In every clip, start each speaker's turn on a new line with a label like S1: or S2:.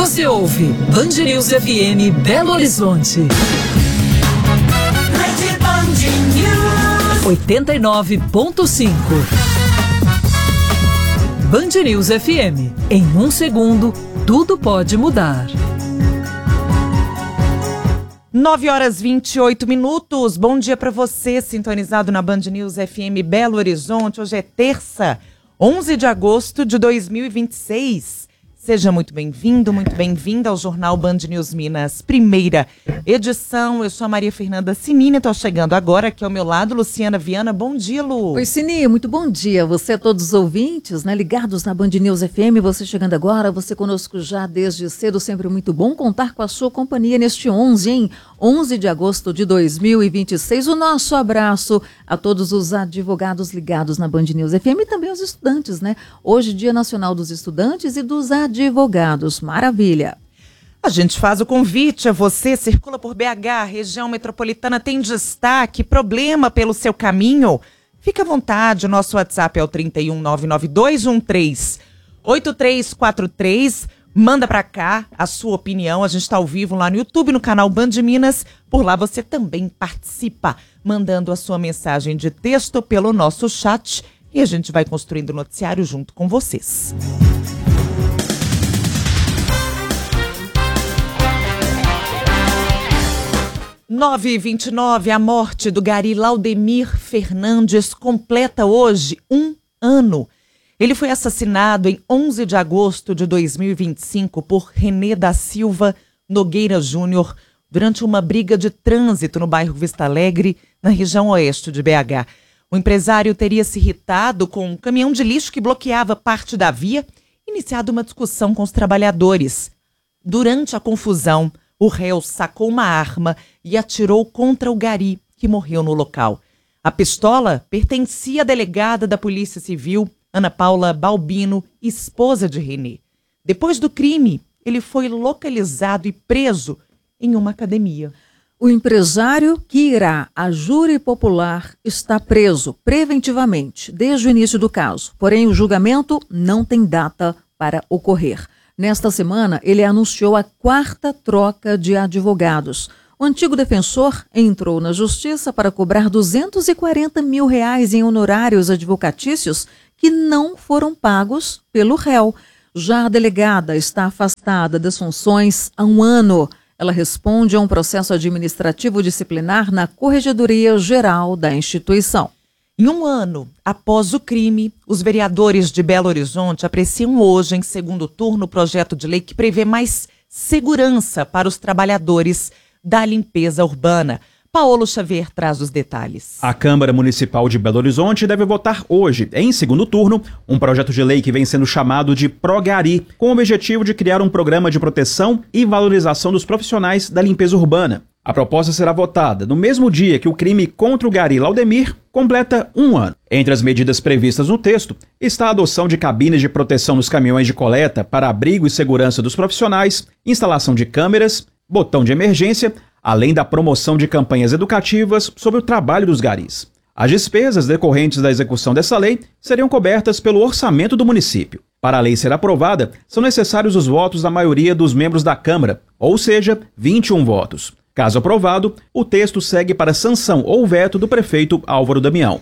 S1: Você ouve Band News FM Belo Horizonte. 89.5. Band News FM. Em 1 segundo, tudo pode mudar.
S2: 9h28. Bom dia para você, sintonizado na Band News FM Belo Horizonte. Hoje é terça, 11 de agosto de 2026. Seja muito bem-vindo, muito bem-vinda ao Jornal Band News Minas, primeira edição. Eu sou a Maria Fernanda Sinini, estou chegando agora aqui ao meu lado, Luciana Viana. Bom dia, Lu.
S3: Oi, Sini, muito bom dia. Você a todos os ouvintes, né, ligados na Band News FM, você chegando agora, você conosco já desde cedo, sempre muito bom contar com a sua companhia neste 11 de agosto de 2026. O nosso abraço a todos os advogados ligados na Band News FM e também aos estudantes, né? Hoje, Dia Nacional dos Estudantes e dos Advogados. Maravilha!
S2: A gente faz o convite a você, circula por BH, região metropolitana, tem destaque, problema pelo seu caminho? Fique à vontade, o nosso WhatsApp é o 31992138343. Manda pra cá a sua opinião, a gente está ao vivo lá no YouTube, no canal Band Minas. Por lá você também participa, mandando a sua mensagem de texto pelo nosso chat e a gente vai construindo o noticiário junto com vocês. Nove e 29, a morte do gari Laudemir Fernandes completa hoje 1 ano. Ele foi assassinado em 11 de agosto de 2025 por René da Silva Nogueira Júnior durante uma briga de trânsito no bairro Vista Alegre, na região oeste de BH. O empresário teria se irritado com um caminhão de lixo que bloqueava parte da via e iniciado uma discussão com os trabalhadores. Durante a confusão, o réu sacou uma arma e atirou contra o gari, que morreu no local. A pistola pertencia à delegada da Polícia Civil, Ana Paula Balbino, esposa de René. Depois do crime, ele foi localizado e preso em uma academia.
S3: O empresário que irá a júri popular está preso preventivamente desde o início do caso. Porém, o julgamento não tem data para ocorrer. Nesta semana, ele anunciou a 4ª troca de advogados. O antigo defensor entrou na justiça para cobrar R$240 mil em honorários advocatícios que não foram pagos pelo réu. Já a delegada está afastada das funções há 1 ano. Ela responde a um processo administrativo disciplinar na Corregedoria Geral da instituição.
S2: Em 1 ano após o crime, os vereadores de Belo Horizonte apreciam hoje, em segundo turno, o projeto de lei que prevê mais segurança para os trabalhadores da limpeza urbana. Paolo Xavier traz os detalhes.
S4: A Câmara Municipal de Belo Horizonte deve votar hoje, em segundo turno, um projeto de lei que vem sendo chamado de ProGari, com o objetivo de criar um programa de proteção e valorização dos profissionais da limpeza urbana. A proposta será votada no mesmo dia que o crime contra o gari Laudemir completa 1 ano. Entre as medidas previstas no texto está a adoção de cabines de proteção nos caminhões de coleta para abrigo e segurança dos profissionais, instalação de câmeras, botão de emergência, além da promoção de campanhas educativas sobre o trabalho dos garis. As despesas decorrentes da execução dessa lei seriam cobertas pelo orçamento do município. Para a lei ser aprovada, são necessários os votos da maioria dos membros da Câmara, ou seja, 21 votos. Caso aprovado, o texto segue para sanção ou veto do prefeito Álvaro Damião.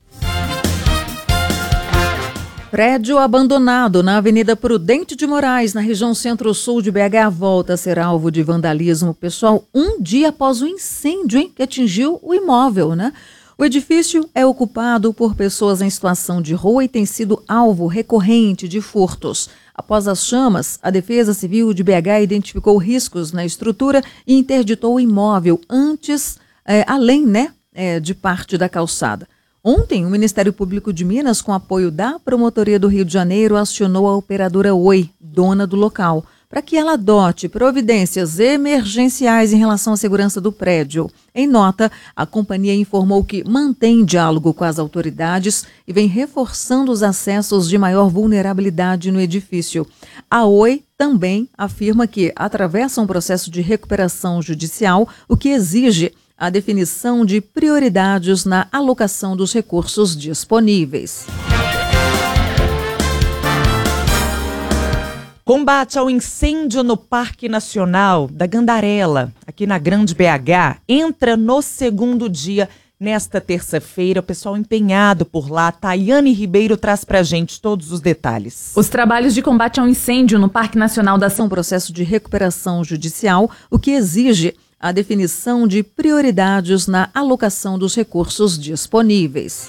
S3: Prédio abandonado na Avenida Prudente de Moraes, na região centro-sul de BH, volta a ser alvo de vandalismo. Pessoal, 1 dia após o incêndio, que atingiu o imóvel, né? O edifício é ocupado por pessoas em situação de rua e tem sido alvo recorrente de furtos. Após as chamas, a Defesa Civil de BH identificou riscos na estrutura e interditou o imóvel além de parte da calçada. Ontem, o Ministério Público de Minas, com apoio da Promotoria do Rio de Janeiro, acionou a operadora Oi, dona do local, para que ela adote providências emergenciais em relação à segurança do prédio. Em nota, a companhia informou que mantém diálogo com as autoridades e vem reforçando os acessos de maior vulnerabilidade no edifício. A Oi também afirma que atravessa um processo de recuperação judicial, o que exige a definição de prioridades na alocação dos recursos disponíveis.
S2: Combate ao incêndio no Parque Nacional da Gandarela, aqui na Grande BH, entra no segundo dia nesta terça-feira. O pessoal empenhado por lá. Tayane Ribeiro traz pra gente todos os detalhes.
S5: Os trabalhos de combate ao incêndio no Parque Nacional da
S3: São um processo de recuperação judicial, o que exige a definição de prioridades na alocação dos recursos disponíveis.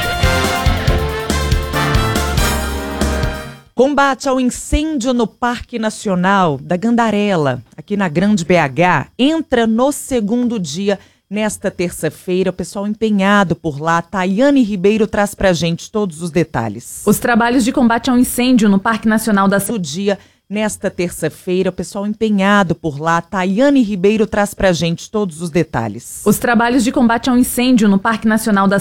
S2: Combate ao incêndio no Parque Nacional da Gandarela, aqui na Grande BH, entra no segundo dia nesta terça-feira. O pessoal empenhado por lá. Tayane Ribeiro traz pra gente todos os detalhes.
S5: Os trabalhos de combate ao incêndio no Parque Nacional da
S2: dia nesta terça-feira, o pessoal empenhado por lá. Tayane Ribeiro traz pra gente todos os detalhes.
S5: Os trabalhos de combate ao incêndio no Parque Nacional da